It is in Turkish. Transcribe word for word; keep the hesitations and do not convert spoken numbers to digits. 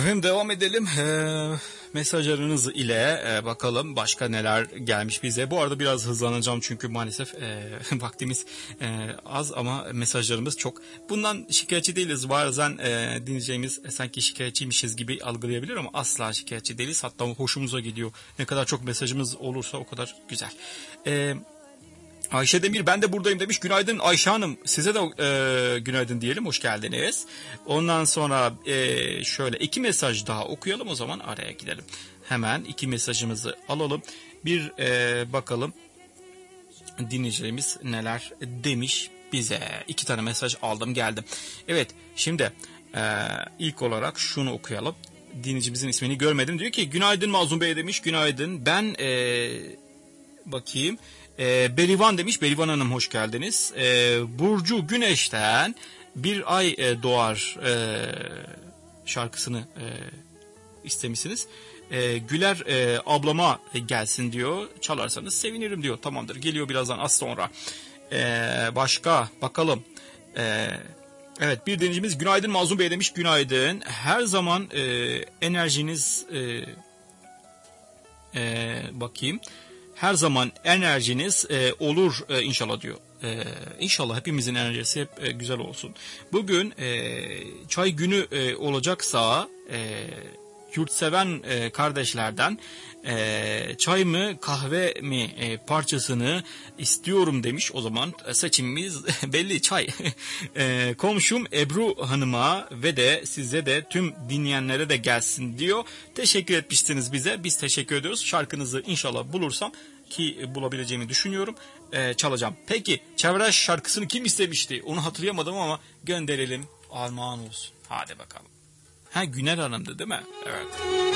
Efendim devam edelim. Ee, mesajlarınız ile e, bakalım başka neler gelmiş bize. Bu arada biraz hızlanacağım çünkü maalesef e, vaktimiz e, az ama mesajlarımız çok. Bundan şikayetçi değiliz. Bazen e, dinleyeceğimiz e, sanki şikayetçiymişiz gibi algılayabilir ama asla şikayetçi değiliz. Hatta hoşumuza gidiyor. Ne kadar çok mesajımız olursa o kadar güzel. Evet. Ayşe Demir ben de buradayım demiş. Günaydın Ayşe Hanım. Size de e, günaydın diyelim. Hoş geldiniz. Ondan sonra e, şöyle iki mesaj daha okuyalım o zaman araya gidelim. Hemen iki mesajımızı alalım. Bir e, bakalım dinleyicilerimiz neler demiş bize. İki tane mesaj aldım geldim. Evet şimdi e, ilk olarak şunu okuyalım. Dinleyicimizin ismini görmedim. Diyor ki günaydın Mazlum Bey demiş. Günaydın. Ben e, bakayım. E, Berivan demiş. Berivan Hanım hoş geldiniz. E, Burcu Güneş'ten bir ay e, doğar e, şarkısını e, istemişsiniz. E, Güler e, ablama gelsin diyor. Çalarsanız sevinirim diyor. Tamamdır. Geliyor birazdan az sonra. E, başka bakalım. E, evet bir dinleyicimiz günaydın Mazlum Bey demiş. Günaydın. Her zaman e, enerjiniz e, e, bakayım. Her zaman enerjiniz e, olur e, inşallah diyor. E, inşallah hepimizin enerjisi hep e, güzel olsun. Bugün e, çay günü e, olacaksa e, yurtseven e, kardeşlerden e, çay mı kahve mi e, parçasını istiyorum demiş. O zaman seçimimiz belli çay. e, komşum Ebru Hanım'a ve de size de tüm dinleyenlere de gelsin diyor. Teşekkür etmişsiniz bize. Biz teşekkür ediyoruz. Şarkınızı inşallah bulursam ki bulabileceğimi düşünüyorum. E, çalacağım. Peki Çevreş şarkısını kim istemişti? Onu hatırlayamadım ama gönderelim. Armağan olsun. Hadi bakalım. Ha Güner Hanım'dı değil mi? Evet.